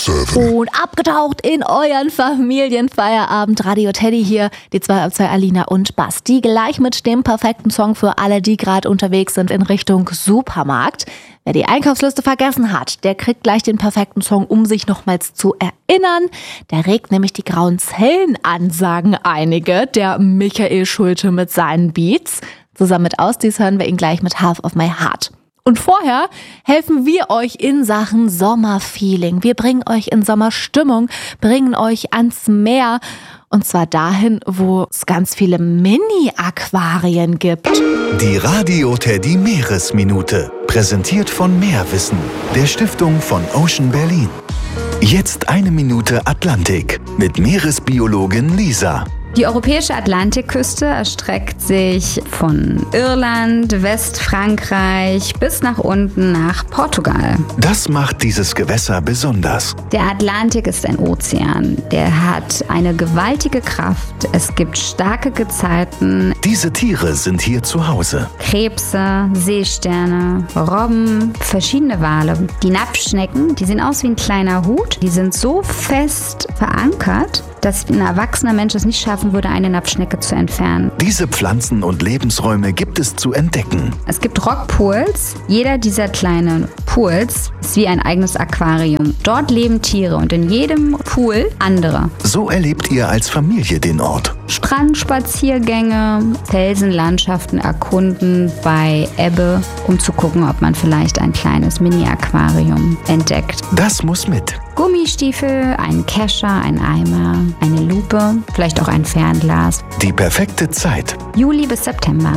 24/7. Und abgetaucht in euren Familienfeierabend. Radio Teddy hier, die 2 Alina und Basti. Gleich mit dem perfekten Song für alle, die gerade unterwegs sind in Richtung Supermarkt. Wer die Einkaufsliste vergessen hat, der kriegt gleich den perfekten Song, um sich nochmals zu erinnern. Der regt nämlich die grauen Zellen an, sagen einige. Der Michael Schulte mit seinen Beats. Zusammen mit Ausdies hören wir ihn gleich mit Half of My Heart. Und vorher helfen wir euch in Sachen Sommerfeeling. Wir bringen euch in Sommerstimmung, bringen euch ans Meer. Und zwar dahin, wo es ganz viele Mini-Aquarien gibt. Die Radio Teddy Meeresminute. Präsentiert von Meerwissen, der Stiftung von Ocean Berlin. Jetzt 1 Minute Atlantik mit Meeresbiologin Lisa. Die europäische Atlantikküste erstreckt sich von Irland, Westfrankreich bis nach unten nach Portugal. Das macht dieses Gewässer besonders. Der Atlantik ist ein Ozean. Der hat eine gewaltige Kraft. Es gibt starke Gezeiten. Diese Tiere sind hier zu Hause. Krebse, Seesterne, Robben, verschiedene Wale. Die Napfschnecken, die sehen aus wie ein kleiner Hut. Die sind so fest verankert, dass ein erwachsener Mensch es nicht schaffen würde, eine Napfschnecke zu entfernen. Diese Pflanzen und Lebensräume gibt es zu entdecken. Es gibt Rockpools. Jeder dieser kleinen Pools ist wie ein eigenes Aquarium. Dort leben Tiere und in jedem Pool andere. So erlebt ihr als Familie den Ort. Strandspaziergänge, Felsenlandschaften erkunden bei Ebbe, um zu gucken, ob man vielleicht ein kleines Mini-Aquarium entdeckt. Das muss mit. Gummistiefel, ein Kescher, ein Eimer, eine Lupe, vielleicht auch ein Fernglas. Die perfekte Zeit. Juli bis September.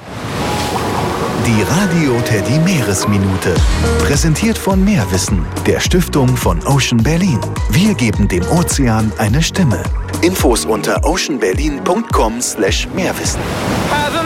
Die Radio Teddy Meeresminute. Präsentiert von Meerwissen, der Stiftung von Ocean Berlin. Wir geben dem Ozean eine Stimme. Infos unter oceanberlin.com/Meerwissen.